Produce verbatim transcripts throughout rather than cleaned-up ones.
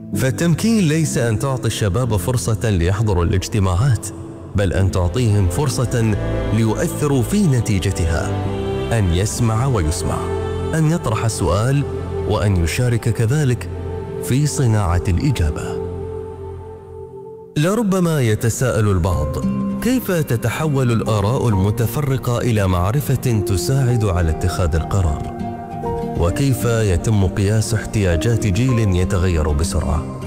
فالتمكين ليس أن تعطي الشباب فرصة ليحضروا الاجتماعات، بل أن تعطيهم فرصة ليؤثروا في نتيجتها، أن يسمع ويسمع، أن يطرح السؤال، وأن يشارك كذلك في صناعة الإجابة. لربما يتساءل البعض: كيف تتحول الآراء المتفرقة إلى معرفة تساعد على اتخاذ القرار؟ وكيف يتم قياس احتياجات جيل يتغير بسرعة؟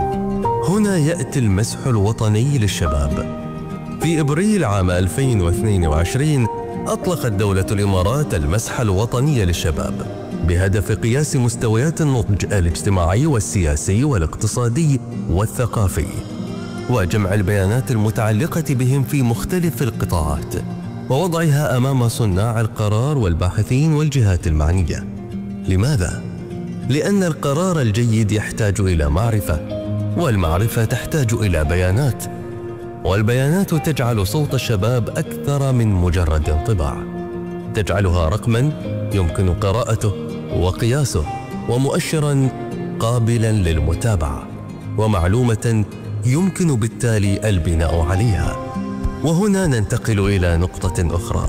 هنا يأتي المسح الوطني للشباب. في إبريل عام ألفين واثنين وعشرين أطلقت دولة الإمارات المسح الوطني للشباب بهدف قياس مستويات النضج الاجتماعي والسياسي والاقتصادي والثقافي، وجمع البيانات المتعلقة بهم في مختلف القطاعات، ووضعها أمام صناع القرار والباحثين والجهات المعنية. لماذا؟ لأن القرار الجيد يحتاج إلى معرفة، والمعرفة تحتاج إلى بيانات، والبيانات تجعل صوت الشباب أكثر من مجرد انطباع، تجعلها رقماً يمكن قراءته وقياسه، ومؤشراً قابلاً للمتابعة، ومعلومة يمكن بالتالي البناء عليها. وهنا ننتقل إلى نقطة أخرى.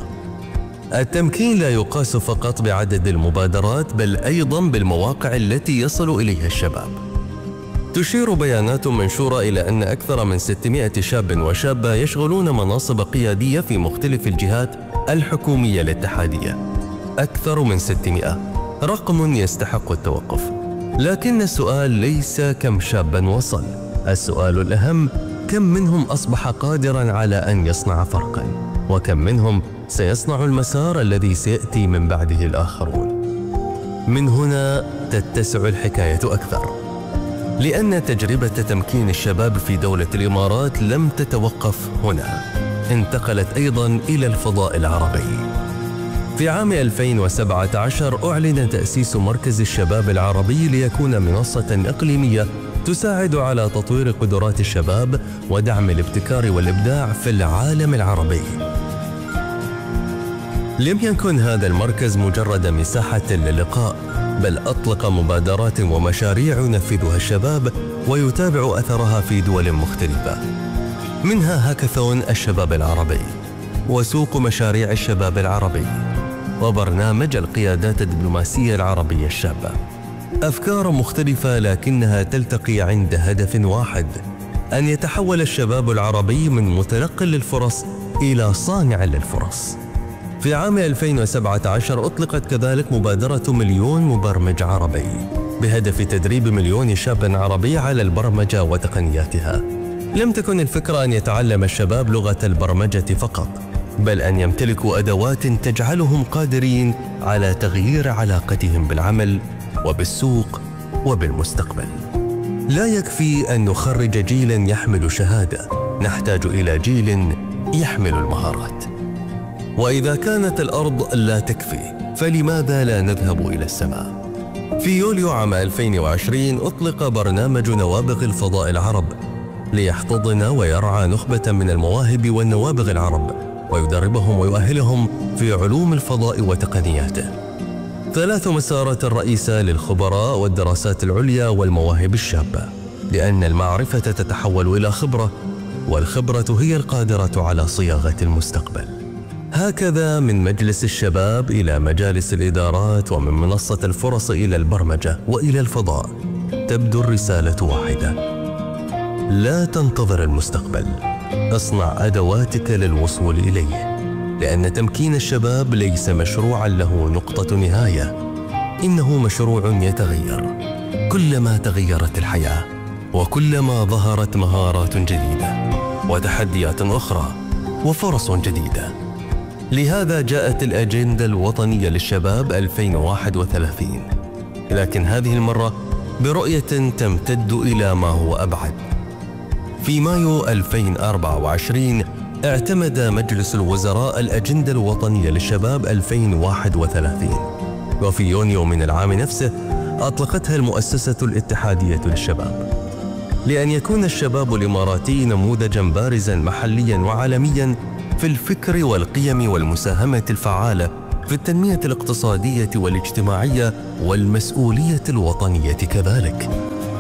التمكين لا يقاس فقط بعدد المبادرات، بل أيضاً بالمواقع التي يصل إليها الشباب. تشير بيانات منشورة إلى أن أكثر من ستمائة شاب وشابة يشغلون مناصب قيادية في مختلف الجهات الحكومية الاتحادية. أكثر من ستمائة، رقم يستحق التوقف. لكن السؤال ليس كم شابا وصل، السؤال الأهم: كم منهم أصبح قادرا على أن يصنع فرقا؟ وكم منهم سيصنع المسار الذي سيأتي من بعده الآخرون؟ من هنا تتسع الحكاية أكثر، لأن تجربة تمكين الشباب في دولة الإمارات لم تتوقف هنا، انتقلت أيضا إلى الفضاء العربي. في عام ألفين وسبعة عشر أعلن تأسيس مركز الشباب العربي ليكون منصة إقليمية تساعد على تطوير قدرات الشباب ودعم الابتكار والإبداع في العالم العربي. لم يكن هذا المركز مجرد مساحة للقاء، بل أطلق مبادرات ومشاريع ينفذها الشباب ويتابع أثرها في دول مختلفة، منها هاكاثون الشباب العربي، وسوق مشاريع الشباب العربي، وبرنامج القيادات الدبلوماسية العربية الشابة. أفكار مختلفة لكنها تلتقي عند هدف واحد: أن يتحول الشباب العربي من متلقٍ للفرص إلى صانع للفرص. في عام ألفين وسبعة عشر أطلقت كذلك مبادرة مليون مبرمج عربي بهدف تدريب مليون شاب عربي على البرمجة وتقنياتها. لم تكن الفكرة أن يتعلم الشباب لغة البرمجة فقط، بل أن يمتلكوا أدوات تجعلهم قادرين على تغيير علاقتهم بالعمل وبالسوق وبالمستقبل. لا يكفي أن نخرج جيل يحمل شهادة، نحتاج إلى جيل يحمل المهارات. وإذا كانت الأرض لا تكفي، فلماذا لا نذهب إلى السماء؟ في يوليو عام ألفين وعشرين أطلق برنامج نوابغ الفضاء العرب ليحتضن ويرعى نخبة من المواهب والنوابغ العرب، ويدربهم ويؤهلهم في علوم الفضاء وتقنياته. ثلاث مسارات رئيسة للخبراء والدراسات العليا والمواهب الشابة، لأن المعرفة تتحول إلى خبرة، والخبرة هي القادرة على صياغة المستقبل. هكذا من مجلس الشباب إلى مجالس الإدارات، ومن منصة الفرص إلى البرمجة وإلى الفضاء، تبدو الرسالة واحدة: لا تنتظر المستقبل، اصنع أدواتك للوصول إليه، لأن تمكين الشباب ليس مشروعا له نقطة نهاية، إنه مشروع يتغير كلما تغيرت الحياة، وكلما ظهرت مهارات جديدة وتحديات أخرى وفرص جديدة. لهذا جاءت الأجندة الوطنية للشباب ألفين وواحد وثلاثين، لكن هذه المرة برؤية تمتد إلى ما هو أبعد. في مايو ألفين وأربعة وعشرين اعتمد مجلس الوزراء الأجندة الوطنية للشباب ألفين وواحد وثلاثين، وفي يونيو من العام نفسه أطلقتها المؤسسة الاتحادية للشباب، لأن يكون الشباب الإماراتي نموذجاً بارزاً محلياً وعالمياً في الفكر والقيم والمساهمة الفعالة في التنمية الاقتصادية والاجتماعية والمسؤولية الوطنية كذلك.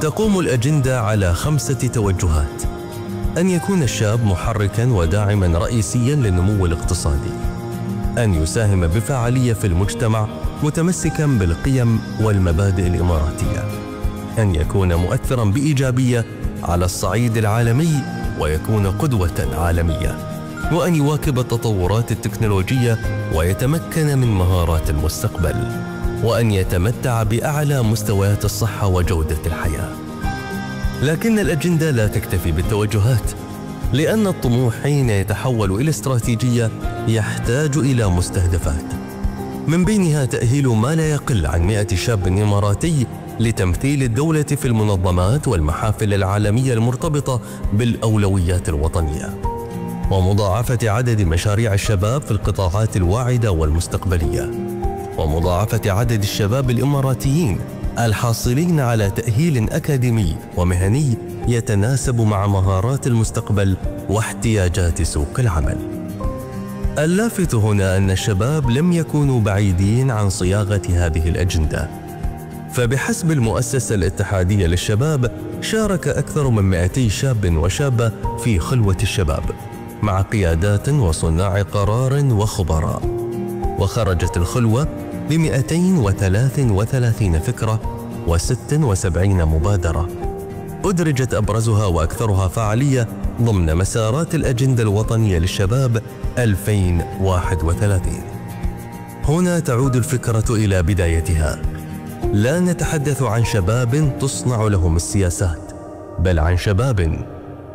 تقوم الأجندة على خمسة توجهات: أن يكون الشاب محركاً وداعماً رئيسياً للنمو الاقتصادي، أن يساهم بفعالية في المجتمع متمسكاً بالقيم والمبادئ الإماراتية، أن يكون مؤثراً بإيجابية على الصعيد العالمي ويكون قدوة عالمية، وأن يواكب التطورات التكنولوجية ويتمكن من مهارات المستقبل، وأن يتمتع بأعلى مستويات الصحة وجودة الحياة. لكن الأجندة لا تكتفي بالتوجهات، لأن الطموح حين يتحول إلى استراتيجية يحتاج إلى مستهدفات، من بينها تأهيل ما لا يقل عن مئة شاب إماراتي لتمثيل الدولة في المنظمات والمحافل العالمية المرتبطة بالأولويات الوطنية، ومضاعفة عدد مشاريع الشباب في القطاعات الواعدة والمستقبلية، ومضاعفة عدد الشباب الإماراتيين الحاصلين على تأهيل أكاديمي ومهني يتناسب مع مهارات المستقبل واحتياجات سوق العمل. اللافت هنا أن الشباب لم يكونوا بعيدين عن صياغة هذه الأجندة، فبحسب المؤسسة الاتحادية للشباب شارك أكثر من مئتي شاب وشابة في خلوة الشباب مع قيادات وصناع قرار وخبراء، وخرجت الخلوة ب مئتين وثلاث وثلاثين فكرة وست وسبعين مبادرة أدرجت أبرزها وأكثرها فعالية ضمن مسارات الأجندة الوطنية للشباب ألفين وواحد وثلاثين. هنا تعود الفكرة إلى بدايتها، لا نتحدث عن شباب تصنع لهم السياسات، بل عن شباب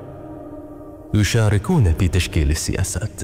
يشاركون في تشكيل السياسات.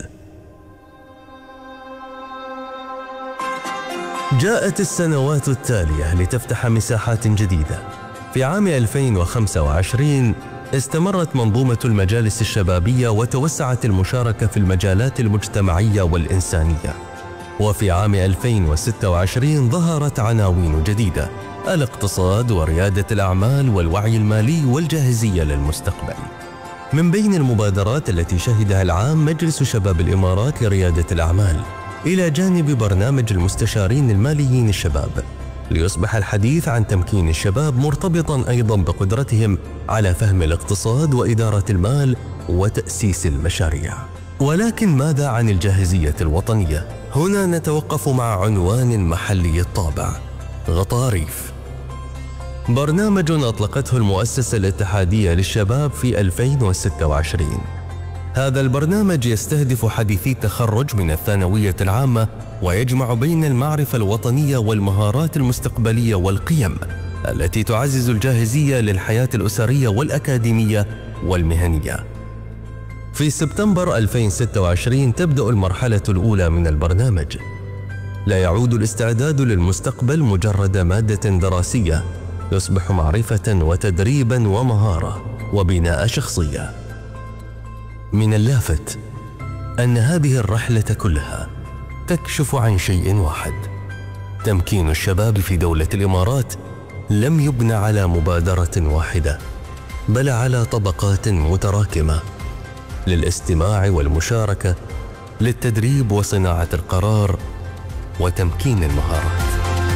جاءت السنوات التالية لتفتح مساحات جديدة. في عام ألفين وخمسة وعشرين استمرت منظومة المجالس الشبابية وتوسعت المشاركة في المجالات المجتمعية والإنسانية. وفي عام ألفين وستة وعشرين ظهرت عناوين جديدة: الاقتصاد وريادة الأعمال والوعي المالي والجاهزية للمستقبل. من بين المبادرات التي شهدها العام مجلس شباب الإمارات لريادة الأعمال، إلى جانب برنامج المستشارين الماليين الشباب، ليصبح الحديث عن تمكين الشباب مرتبطاً أيضاً بقدرتهم على فهم الاقتصاد وإدارة المال وتأسيس المشاريع. ولكن ماذا عن الجاهزية الوطنية؟ هنا نتوقف مع عنوان محلي الطابع: غطاريف. برنامج أطلقته المؤسسة الاتحادية للشباب في ألفين وستة وعشرين. هذا البرنامج يستهدف حديثي التخرج من الثانوية العامة، ويجمع بين المعرفة الوطنية والمهارات المستقبلية والقيم التي تعزز الجاهزية للحياة الأسرية والأكاديمية والمهنية. في سبتمبر ألفين وستة وعشرين تبدأ المرحلة الأولى من البرنامج. لا يعود الاستعداد للمستقبل مجرد مادة دراسية، يصبح معرفة وتدريبا ومهارة وبناء شخصية. من اللافت أن هذه الرحلة كلها تكشف عن شيء واحد: تمكين الشباب في دولة الإمارات لم يبنى على مبادرة واحدة، بل على طبقات متراكمة للاستماع والمشاركة، للتدريب وصناعة القرار وتمكين المهارات.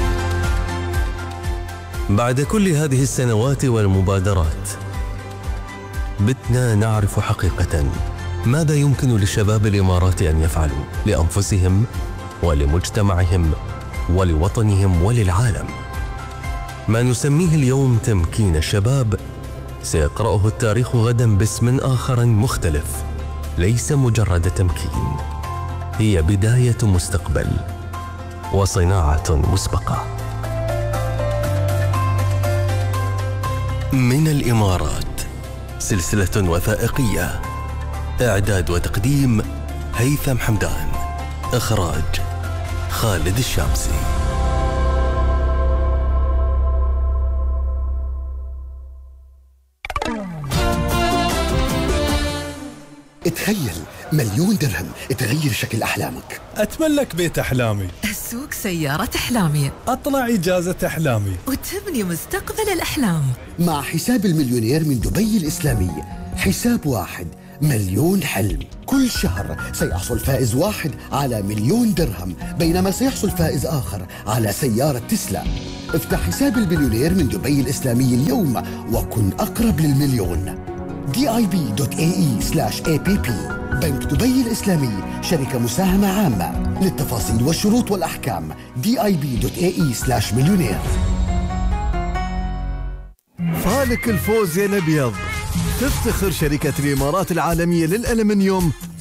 بعد كل هذه السنوات والمبادرات بتنا نعرف حقيقة ماذا يمكن للشباب الإماراتي أن يفعلوا لأنفسهم ولمجتمعهم ولوطنهم وللعالم. ما نسميه اليوم تمكين الشباب سيقرأه التاريخ غدا باسم آخر مختلف، ليس مجرد تمكين، هي بداية مستقبل وصناعة مسبقة. من الإمارات، سلسلة وثائقية، إعداد وتقديم هيثم حمدان، إخراج خالد الشامسي. تخيل مليون درهم تغير شكل أحلامك. أتملك بيت أحلامي، أسوق سيارة أحلامي، أطلع إجازة أحلامي، وتبني مستقبل الأحلام مع حساب المليونير من دبي الإسلامية. حساب واحد مليون حلم. كل شهر سيحصل فائز واحد على مليون درهم، بينما سيحصل فائز آخر على سيارة تسلا. افتح حساب المليونير من دبي الإسلامي اليوم وكن أقرب للمليون. دي آي بي دوت إيه إي سلاش إيه بي بي. بنك دبي الإسلامي شركة مساهمة عامة. للتفاصيل والشروط والأحكام دي آي بي دوت إيه إي سلاش مليونير. فالك الفوز يا الأبيض. تفتخر شركة الإمارات العالمية للألمنيوم